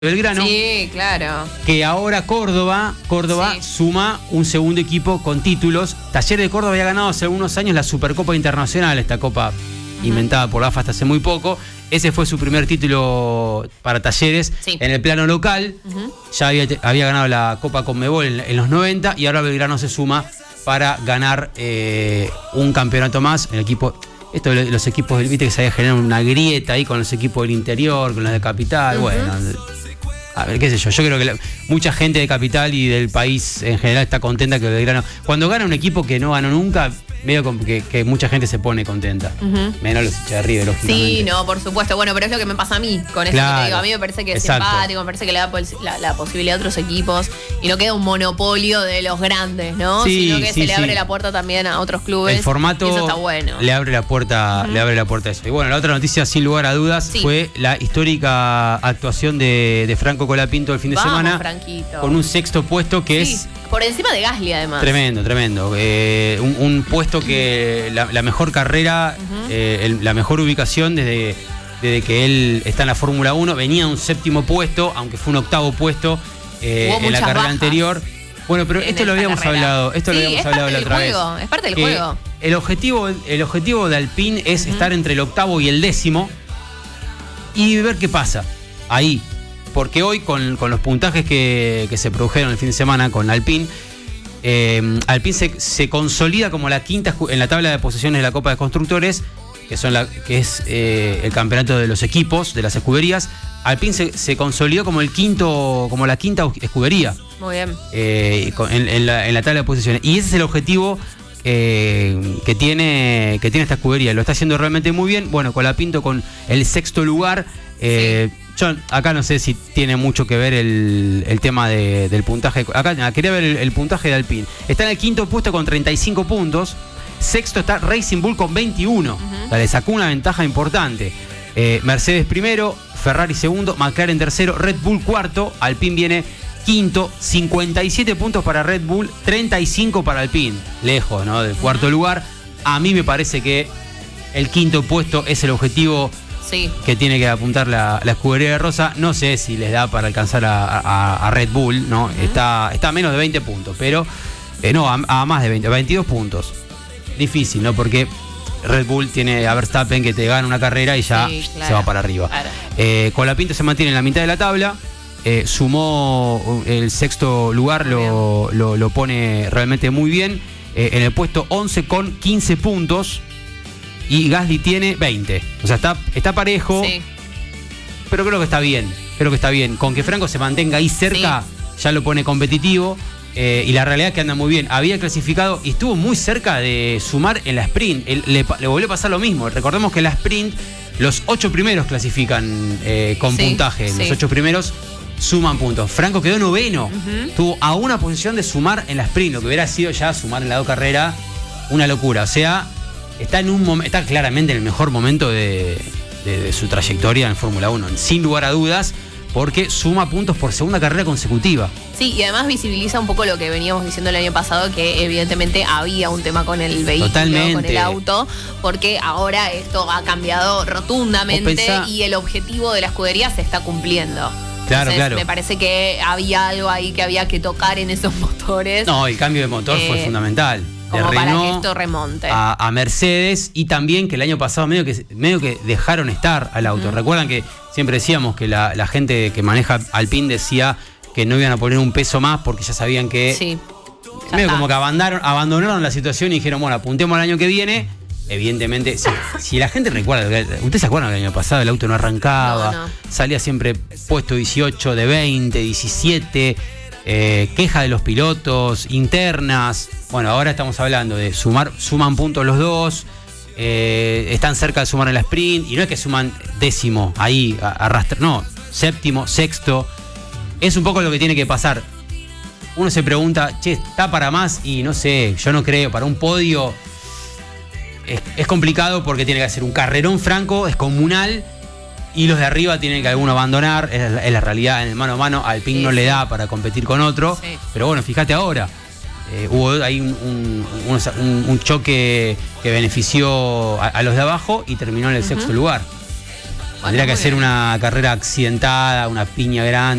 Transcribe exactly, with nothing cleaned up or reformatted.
Belgrano. Sí, claro. Que ahora Córdoba, Córdoba Sí. suma un segundo equipo con títulos. Talleres de Córdoba había ganado hace algunos años la Supercopa Internacional, esta copa uh-huh. inventada por la A F A hasta hace muy poco. Ese fue su primer título para Talleres sí. en el plano local. Uh-huh. Ya había, había ganado la Copa Conmebol en, en los noventa y ahora Belgrano se suma para ganar eh, un campeonato más. El equipo, esto de los equipos del viste que se había generado una grieta ahí con los equipos del interior, con los de Capital, uh-huh. bueno. A ver, qué sé yo, yo creo que la, mucha gente de Capital y del país en general está contenta que Belgrano, cuando gana un equipo que no ganó nunca, veo que, que mucha gente se pone contenta. Uh-huh. Menos los hinchas de River, lógicamente. Sí, no, por supuesto. Bueno, pero es lo que me pasa a mí con eso claro. que te digo. A mí me parece que es Exacto. simpático, me parece que le da la, la posibilidad a otros equipos y no queda un monopolio de los grandes, ¿no? Sí, Sino que sí, se le sí. abre la puerta también a otros clubes. El formato y eso está bueno. le abre la puerta, uh-huh. le abre la puerta a eso. Y bueno, la otra noticia, sin lugar a dudas, sí. fue la histórica actuación de, de Franco Colapinto el fin de Vamos, semana. Franquito. Con un sexto puesto que sí. es. Por encima de Gasly, además. Tremendo, tremendo. Eh, un, un puesto que la, la mejor carrera, uh-huh. eh, el, la mejor ubicación desde, desde que él está en la Fórmula uno. Venía un séptimo puesto, aunque fue un octavo puesto eh, en la carrera bajas. anterior. Bueno, pero esto lo habíamos carrera. hablado, esto sí, lo habíamos hablado la otra juego, vez. Es parte del juego. El objetivo, el objetivo de Alpine es uh-huh. estar entre el octavo y el décimo y ver qué pasa ahí. Porque hoy, con, con los puntajes que, que se produjeron el fin de semana con Alpine, eh, Alpine se, se consolida como la quinta en la tabla de posiciones de la Copa de Constructores, que, son la, que es eh, el campeonato de los equipos, de las escuderías. Alpine se, se consolidó como el quinto, como la quinta escudería. Muy bien. Eh, en, en, la, en la tabla de posiciones. Y ese es el objetivo eh, que, tiene, que tiene esta escudería. Lo está haciendo realmente muy bien. Bueno, Colapinto con el sexto lugar. Eh, sí. Yo acá no sé si tiene mucho que ver el, el tema de, del puntaje. Acá quería ver el, el puntaje de Alpine. Está en el quinto puesto con treinta y cinco puntos. Sexto está Racing Bull con veintiuno. Uh-huh. O sea, le sacó una ventaja importante. Eh, Mercedes primero, Ferrari segundo, McLaren tercero, Red Bull cuarto. Alpine viene quinto, cincuenta y siete puntos para Red Bull, treinta y cinco para Alpine. Lejos, ¿no? Del cuarto uh-huh. lugar. A mí me parece que el quinto puesto es el objetivo Sí. que tiene que apuntar la, la escudería de Rosa. No sé si les da para alcanzar a, a, a Red Bull, ¿no? Uh-huh. Está, está a menos de veinte puntos, pero eh, no, a, a más de veinte, veintidós puntos. Difícil, ¿no? Porque Red Bull tiene a Verstappen que te gana una carrera y ya sí, claro, se va para arriba. Claro. Eh, Colapinto se mantiene en la mitad de la tabla. Eh, sumó el sexto lugar, lo, lo, lo pone realmente muy bien. Eh, en el puesto once con quince puntos. Y Gasly tiene veinte. O sea, está, está parejo. Sí. Pero creo que está bien. Creo que está bien. Con que Franco se mantenga ahí cerca, sí. ya lo pone competitivo. Eh, y la realidad es que anda muy bien. Había clasificado y estuvo muy cerca de sumar en la sprint. Él, le, le volvió a pasar lo mismo. Recordemos que en la sprint los ocho primeros clasifican eh, con sí, puntaje. Sí. Los ocho primeros suman puntos. Franco quedó noveno. Uh-huh. Estuvo a una posición de sumar en la sprint. Lo que hubiera sido ya sumar en la dos carreras, una locura. O sea... Está, en un mom- está claramente en el mejor momento de, de, de su trayectoria en Fórmula uno, sin lugar a dudas, porque suma puntos por segunda carrera consecutiva. Sí, y además visibiliza un poco lo que veníamos diciendo el año pasado, que evidentemente había un tema con el vehículo, Totalmente. con el auto, porque ahora esto ha cambiado rotundamente pensá... y el objetivo de la escudería se está cumpliendo. Claro, Entonces, claro. Me parece que había algo ahí que había que tocar en esos motores. No, el cambio de motor eh, fue fundamental. Como de para que esto remonte. A, a Mercedes, y también que el año pasado medio que, medio que dejaron estar al auto. Uh-huh. Recuerdan que siempre decíamos que la, la gente que maneja Alpine decía que no iban a poner un peso más porque ya sabían que... Sí. Medio como que abandonaron, abandonaron la situación y dijeron, bueno, apuntemos al año que viene. Evidentemente, si, si la gente recuerda, ¿ustedes se acuerdan que el año pasado el auto no arrancaba? No, no. Salía siempre puesto dieciocho de veinte, diecisiete... Eh, queja de los pilotos, internas. Bueno, ahora estamos hablando de sumar, suman puntos los dos, eh, están cerca de sumar en la sprint, y no es que suman décimo, ahí arrastran, no, séptimo, sexto. Es un poco lo que tiene que pasar. Uno se pregunta, che, ¿está para más? Y no sé, yo no creo, para un podio es, es complicado porque tiene que hacer un carrerón Franco, descomunal. Y los de arriba tienen que alguno abandonar, es la, es la realidad, en el mano a mano Alpine sí, no sí. le da para competir con otro, sí. pero bueno, fíjate ahora, eh, hubo ahí un, un, un, un choque que benefició a, a los de abajo y terminó en el uh-huh. sexto lugar. Tendría que hacer una carrera accidentada, una piña grande.